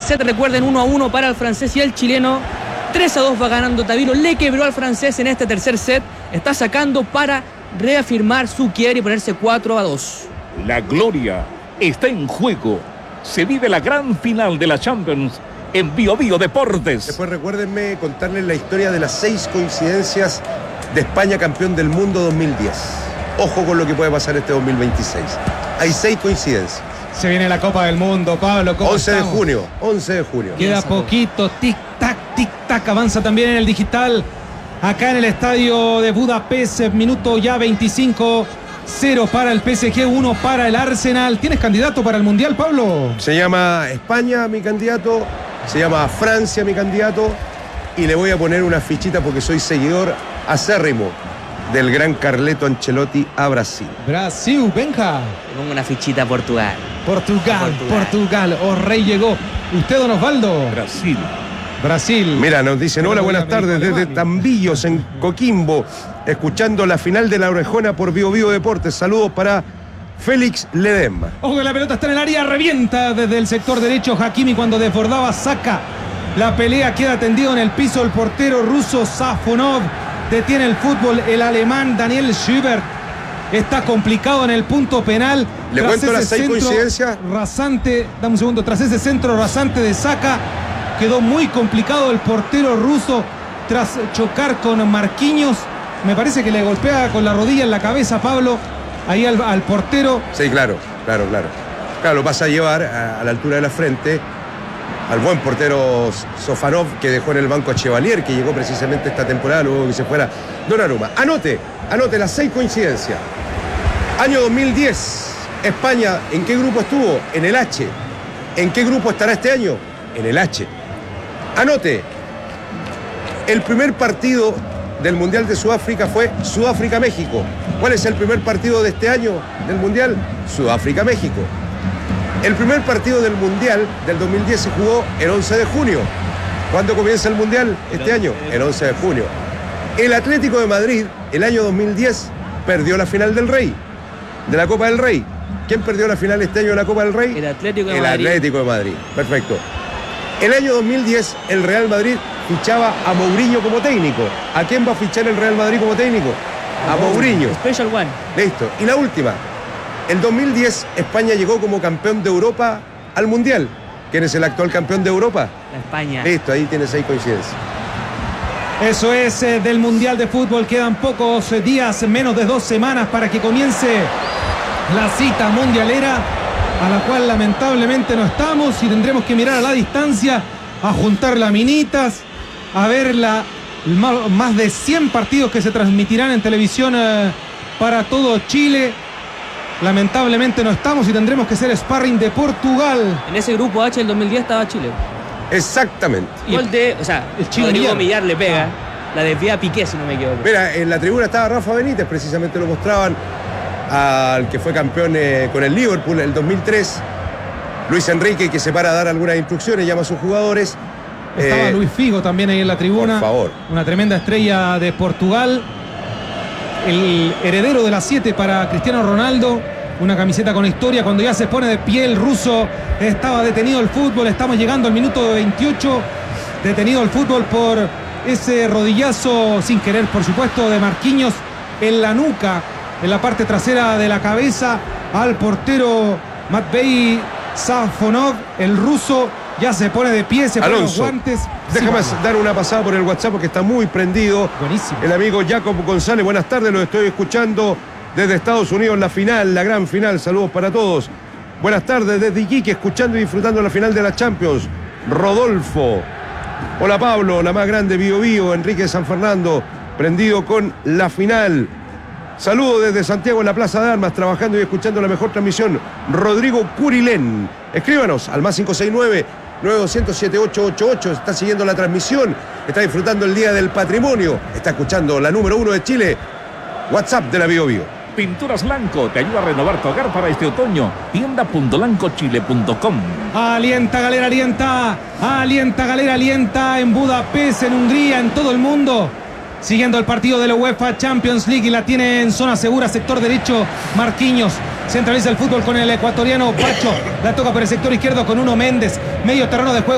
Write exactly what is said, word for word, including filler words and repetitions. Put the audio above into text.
set, recuerden, uno a uno para el francés y el chileno. tres a dos va ganando Tavilo, le quebró al francés en este tercer set, está sacando para reafirmar su quiebre y ponerse cuatro a dos. La gloria está en juego. Se vive la gran final de la Champions en Bio Bio Deportes. Después recuérdenme contarles la historia de las seis coincidencias de España campeón del mundo dos mil diez. Ojo con lo que puede pasar este dos mil veintiséis. Hay seis coincidencias. Se viene la Copa del Mundo, Pablo. once de junio, once de junio. Queda poquito, tic-tac, tic-tac. Avanza también en el digital. Acá en el estadio de Budapest, minuto ya veinticinco. Cero para el P S G, uno para el Arsenal. ¿Tienes candidato para el Mundial, Pablo? Se llama España mi candidato, se llama Francia mi candidato, y le voy a poner una fichita porque soy seguidor acérrimo del gran Carleto Ancelotti a Brasil. Brasil, Benja. Pongo una fichita a Portugal. Portugal, Portugal. Portugal. Oh, rey llegó. ¿Usted, don Osvaldo? Brasil. Brasil. Mira, nos dicen, hola, buenas tardes desde Tambillos, en Coquimbo, escuchando la final de la Orejona por Bio Bio Deportes. Saludos para Félix Ledesma. Ojo que la pelota está en el área, revienta desde el sector derecho Hakimi cuando desbordaba, saca la pelea, queda tendido en el piso el portero ruso Safonov. Detiene el fútbol el alemán Daniel Schubert. Está complicado en el punto penal. Le Tras cuento las ese seis centro coincidencias. Rasante, dame un segundo, tras ese centro rasante de Saka, quedó muy complicado el portero ruso tras chocar con Marquinhos. Me parece que le golpea con la rodilla en la cabeza, Pablo, ahí al, al portero. Sí, claro, claro, claro. Claro, lo pasa a llevar a, a la altura de la frente al buen portero Sofanov, que dejó en el banco a Chevalier, que llegó precisamente esta temporada, luego que se fuera Donnarumma. Anote, anote las seis coincidencias. Año dos mil diez, España, ¿en qué grupo estuvo? En el H. ¿En qué grupo estará este año? En el H. Anote, el primer partido del Mundial de Sudáfrica fue Sudáfrica-México. ¿Cuál es el primer partido de este año del Mundial? Sudáfrica-México. El primer partido del Mundial del dos mil diez se jugó el once de junio. ¿Cuándo comienza el Mundial este año? El once de junio. El Atlético de Madrid, el año dos mil diez, perdió la final del Rey, de la Copa del Rey. ¿Quién perdió la final este año de la Copa del Rey? El Atlético de el Madrid. El Atlético de Madrid, perfecto. El año dos mil diez, el Real Madrid fichaba a Mourinho como técnico. ¿A quién va a fichar el Real Madrid como técnico? A Mourinho. Special One. Listo. Y la última. El dos mil diez, España llegó como campeón de Europa al Mundial. ¿Quién es el actual campeón de Europa? La España. Listo, ahí tienes seis coincidencias. Eso es eh, del Mundial de Fútbol. Quedan pocos eh, días, menos de dos semanas para que comience la cita mundialera, a la cual lamentablemente no estamos y tendremos que mirar a la distancia, a juntar laminitas, a ver la, más de cien partidos que se transmitirán en televisión eh, para todo Chile. Lamentablemente no estamos y tendremos que ser sparring de Portugal. En ese grupo H del dos mil diez estaba Chile. Exactamente. Gol de, o sea, el Chile Rodrigo Millar. Millar le pega. La desvía Piqué, si no me equivoco. Mira, en la tribuna estaba Rafa Benítez, precisamente lo mostraban, al que fue campeón eh, con el Liverpool en el dos mil tres. Luis Enrique, que se para a dar algunas instrucciones, llama a sus jugadores. Estaba Eh, Luis Figo también ahí en la tribuna. Por favor. Una tremenda estrella de Portugal. El heredero de las siete para Cristiano Ronaldo. Una camiseta con historia. Cuando ya se pone de pie el ruso, estaba detenido el fútbol. Estamos llegando al minuto veintiocho. Detenido el fútbol por ese rodillazo, sin querer por supuesto, de Marquinhos en la nuca, en la parte trasera de la cabeza, al portero Matvei Safonov. El ruso ya se pone de pie, se pone los Alonso, guantes. déjame Sí, dar una pasada por el WhatsApp porque está muy prendido. buenísimo. El amigo Jacob González, buenas tardes, lo estoy escuchando desde Estados Unidos, la final, la gran final, saludos para todos. Buenas tardes desde Iquique, escuchando y disfrutando la final de la Champions. Rodolfo. Hola Pablo, la más grande, Bio Bio, Enrique de San Fernando, prendido con la final. Saludos desde Santiago en la Plaza de Armas, trabajando y escuchando la mejor transmisión. Rodrigo Curilén. Escríbanos al más cinco seis nueve, nueve dos cero, siete ocho ocho ocho. Está siguiendo la transmisión, está disfrutando el Día del Patrimonio, está escuchando la número uno de Chile. WhatsApp de la Bio Bio. Pinturas Lanco te ayuda a renovar tu hogar para este otoño. tienda punto lanco chile punto com. Alienta, Galera, alienta. Alienta, Galera, alienta en Budapest, en Hungría, en todo el mundo. Siguiendo el partido de la UEFA Champions League y la tiene en zona segura, sector derecho, Marquinhos. Centraliza el fútbol con el ecuatoriano Pacho. La toca por el sector izquierdo con Uno Méndez. Medio terreno de juego.